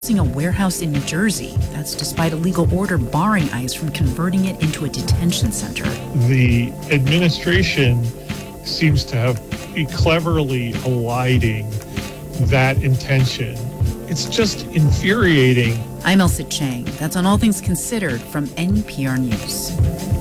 a warehouse in New Jersey. That's despite a legal order barring ICE from converting it into a detention center. The administration seems to have be cleverly eliding that intention. It's just infuriating. I'm Elsa Chang. That's on All Things Considered from NPR News.